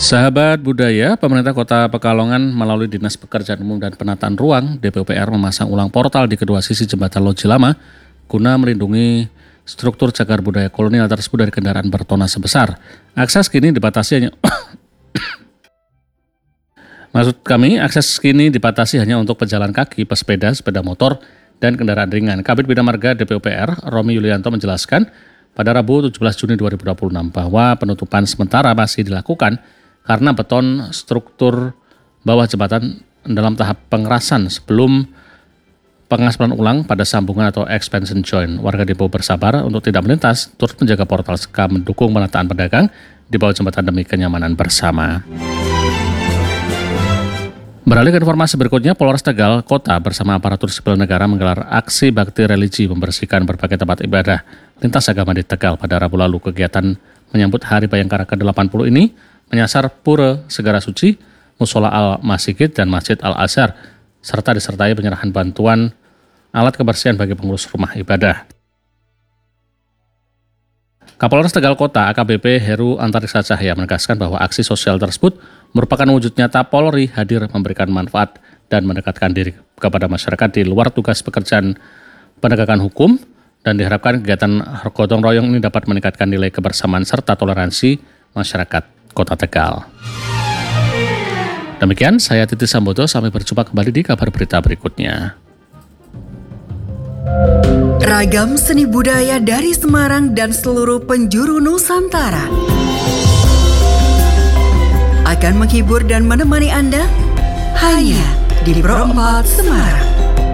Sahabat budaya, pemerintah Kota Pekalongan melalui Dinas Pekerjaan Umum dan Penataan Ruang (DPUPR) memasang ulang portal di kedua sisi jembatan Loji Lama guna melindungi struktur cagar budaya kolonial tersebut dari kendaraan bertona sebesar. Akses kini dibatasi hanya untuk pejalan kaki, pesepeda, sepeda motor, dan kendaraan ringan. Kabid Bina Marga DPUPR, Romi Yulianto menjelaskan pada Rabu 17 Juni 2026 bahwa penutupan sementara masih dilakukan karena beton struktur bawah jembatan dalam tahap pengerasan sebelum pengaspalan ulang pada sambungan atau expansion joint. Warga Depo bersabar untuk tidak melintas, turut menjaga portal serta mendukung penataan pedagang di bawah jembatan demi kenyamanan bersama. Beralih ke informasi berikutnya, Polres Tegal Kota bersama aparatur sipil negara menggelar aksi bakti religi membersihkan berbagai tempat ibadah lintas agama di Tegal pada Rabu lalu. Kegiatan menyambut Hari Bayangkara ke-80 ini menyasar Pura Segara Suci, Musola Al-Masigid, dan Masjid Al-Azhar, serta disertai penyerahan bantuan alat kebersihan bagi pengurus rumah ibadah. Kapolres Tegal Kota AKBP Heru Antariksa Cahya menegaskan bahwa aksi sosial tersebut merupakan wujud nyata Polri hadir memberikan manfaat dan mendekatkan diri kepada masyarakat di luar tugas pekerjaan penegakan hukum, dan diharapkan kegiatan gotong royong ini dapat meningkatkan nilai kebersamaan serta toleransi masyarakat Kota Tegal. Demikian, saya Titi Sambodo, sampai berjumpa kembali di kabar berita berikutnya. Ragam seni budaya dari Semarang dan seluruh penjuru Nusantara akan menghibur dan menemani Anda hanya di Pro 4 Semarang.